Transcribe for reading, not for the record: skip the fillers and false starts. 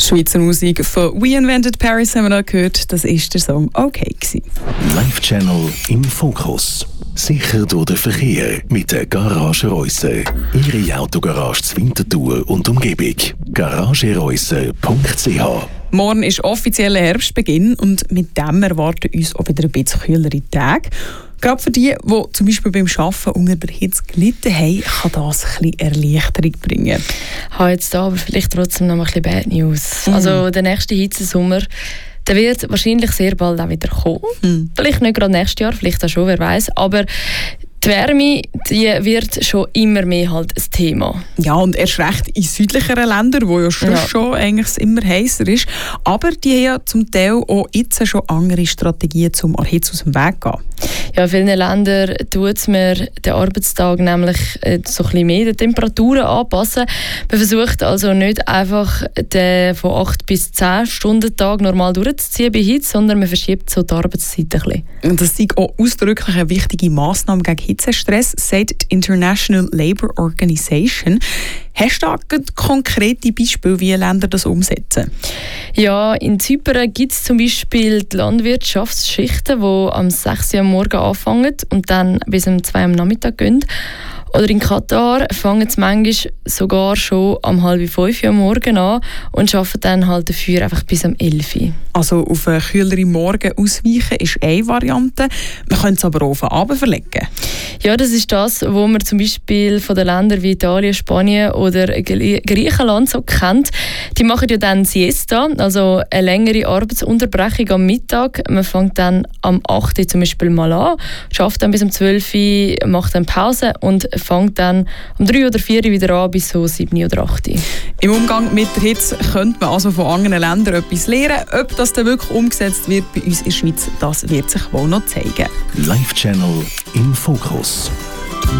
Schweizer Musik von We Invented Paris haben wir noch gehört. Das war der Song «Okay». Live-Channel im Fokus. Sicher durch den Verkehr mit der Garage Reusser. Ihre Autogarage zur Winterthur und Umgebung. garagereusser.ch. Morgen ist offizieller Herbstbeginn und mit dem erwarten uns auch wieder ein bisschen kühlere Tage. Gerade für die zum Beispiel beim Arbeiten unter der Hitze gelitten haben, kann das ein bisschen Erleichterung bringen. Ich habe jetzt da aber vielleicht trotzdem noch ein bisschen Bad News. Also der nächste Hitzesommer, der wird wahrscheinlich sehr bald auch wieder kommen. Vielleicht nicht gerade nächstes Jahr, vielleicht auch schon, wer weiß. Aber die Wärme, die wird schon immer mehr halt ein Thema. Ja, und erst recht in südlicheren Ländern, wo ja schon eigentlich immer heißer ist. Aber die haben ja zum Teil auch jetzt schon andere Strategien, um der Hitze aus dem Weg zu gehen. Ja, in vielen Ländern tut man den Arbeitstag nämlich so ein bisschen mehr den Temperaturen anpassen. Man versucht also nicht einfach den von 8 bis 10 Stunden Tag normal durchzuziehen bei Hitze, sondern man verschiebt so die Arbeitszeit ein bisschen. Und das ist auch ausdrücklich eine wichtige Massnahme gegen Hitzestress, sagt die International Labour Organization. Hast du da konkrete Beispiele, wie Länder das umsetzen? Ja, in Zypern gibt es zum Beispiel die Landwirtschaftsschichten, die am 6 Uhr am Morgen anfangen und dann bis um 2 Uhr am Nachmittag gehen. Oder in Katar fangen sie manchmal sogar schon um 4:30 Uhr am Morgen an und arbeiten dann halt dafür einfach bis um 11 Uhr. Also auf einen kühleren Morgen ausweichen ist eine Variante. Man könnte es aber auch auf den Abend verlegen. Ja, das ist das, was man zum Beispiel von den Ländern wie Italien, Spanien oder Griechenland so kennt. Die machen ja dann Siesta, also eine längere Arbeitsunterbrechung am Mittag. Man fängt dann am 8 Uhr zum Beispiel mal an, schafft dann bis um 12 Uhr, macht dann Pause und fängt dann um 3 oder 4 Uhr wieder an bis so 7 oder 8 Uhr. Im Umgang mit der Hitze könnte man also von anderen Ländern etwas lernen. Ob das dann wirklich umgesetzt wird bei uns in der Schweiz, das wird sich wohl noch zeigen. Live-Channel im Fokus.